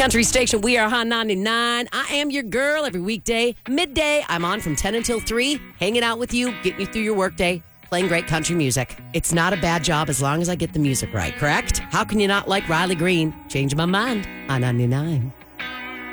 country station. We are Hot 99. I am your girl every weekday, midday. I'm on from 10 until 3, hanging out with you, getting you through your workday, playing great country music. It's not a bad job as long as I get the music right, correct? How can you not like Riley Green? Change my mind on 99.